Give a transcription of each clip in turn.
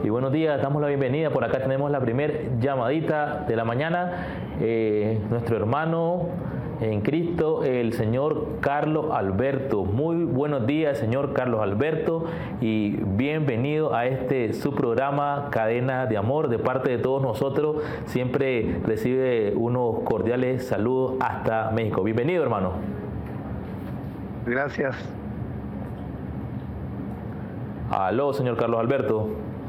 y buenos días, damos la bienvenida. Por acá tenemos la primera llamadita de la mañana. Nuestro hermano en Cristo, el señor Carlos Alberto. Muy buenos días, señor Carlos Alberto, y bienvenido a su programa Cadena de Amor. De parte de todos nosotros, siempre recibe unos cordiales saludos hasta México. Bienvenido, hermano. Gracias. Aló, señor Carlos Alberto.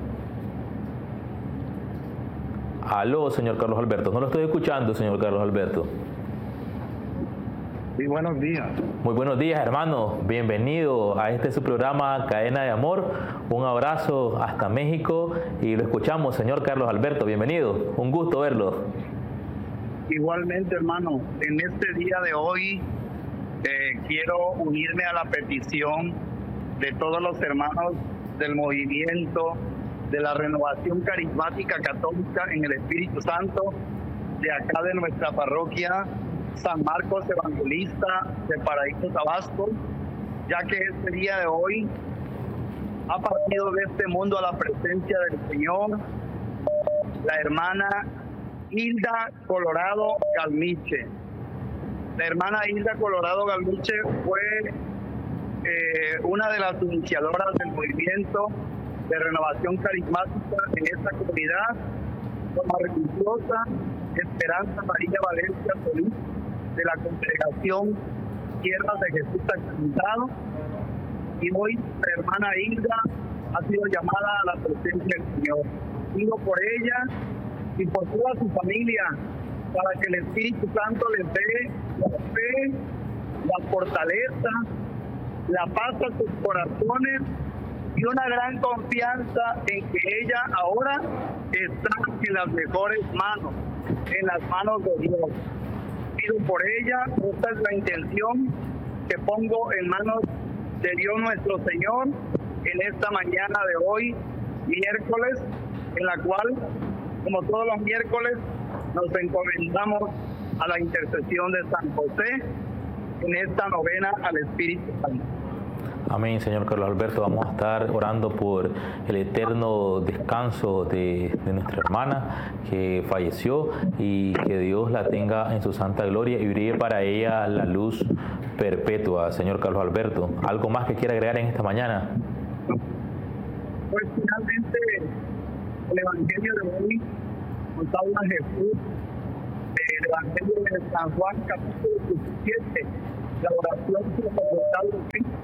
Aló, señor Carlos Alberto. No lo estoy escuchando, señor Carlos Alberto. Sí, buenos días. Muy buenos días, hermano. Bienvenido a su programa Cadena de Amor. Un abrazo hasta México y lo escuchamos, señor Carlos Alberto. Bienvenido. Un gusto verlo. Igualmente, hermano. En este día de hoy quiero unirme a la petición de todos los hermanos del movimiento de la Renovación Carismática Católica en el Espíritu Santo de acá de nuestra parroquia San Marcos Evangelista de Paraíso, Tabasco, ya que este día de hoy ha partido de este mundo a la presencia del Señor la hermana Hilda Colorado Galmiche. La hermana Hilda Colorado Galmiche fue una de las iniciadoras del movimiento de renovación carismática en esta comunidad, como religiosa Esperanza María Valencia Solís, de la congregación Tierras de Jesús Sacramentado, y hoy la hermana Hilda ha sido llamada a la presencia del Señor. Pido por ella y por toda su familia, para que el Espíritu Santo les dé la fe, la fortaleza, la paz a sus corazones y una gran confianza en que ella ahora está en las mejores manos, en las manos de Dios. Pido por ella, esta es la intención que pongo en manos de Dios nuestro Señor en esta mañana de hoy, miércoles, en la cual, como todos los miércoles, nos encomendamos a la intercesión de San José en esta novena al Espíritu Santo. Amén, señor Carlos Alberto. Vamos a estar orando por el eterno descanso de nuestra hermana que falleció, y que Dios la tenga en su santa gloria y brille para ella la luz perpetua. Señor Carlos Alberto, ¿algo más que quiera agregar en esta mañana? Pues finalmente el Evangelio de hoy nos habla Jesús, el Evangelio de San Juan capítulo 17, la oración sacerdotal de Cristo.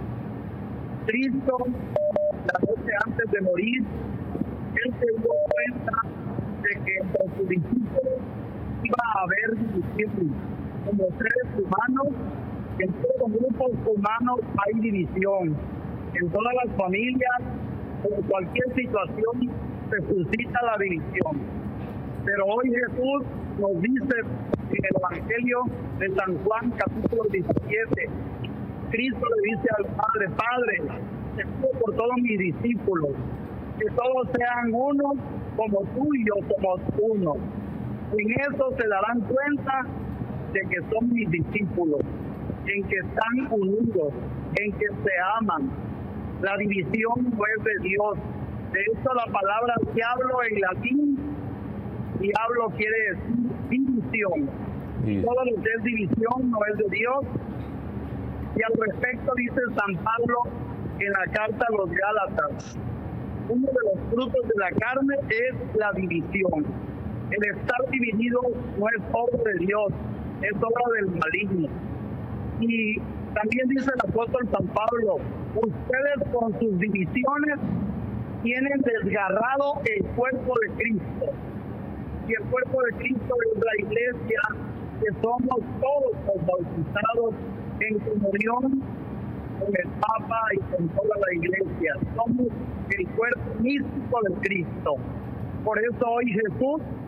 Cristo, la noche antes de morir, él se dio cuenta de que entre sus discípulos iba a haber división. Como seres humanos, en todos los grupos humanos hay división. En todas las familias, en cualquier situación, se suscita la división. Pero hoy Jesús nos dice en el Evangelio de San Juan, capítulo 17, Cristo le dice al Padre: Padre, te pido por todos mis discípulos, que todos sean uno, como tú y yo somos uno. En eso se darán cuenta de que son mis discípulos, en que están unidos, en que se aman. La división no es de Dios. De hecho, la palabra diablo en latín, diablo quiere decir división. Sí. Todo lo que es división no es de Dios. Y al respecto dice San Pablo en la carta a los Gálatas: uno de los frutos de la carne es la división. El estar dividido no es obra de Dios, es obra del maligno. Y también dice el apóstol San Pablo: ustedes con sus divisiones tienen desgarrado el cuerpo de Cristo. Y el cuerpo de Cristo es la iglesia, que somos todos los bautizados en comunión con el Papa y con toda la iglesia. Somos el cuerpo místico de Cristo. Por eso hoy Jesús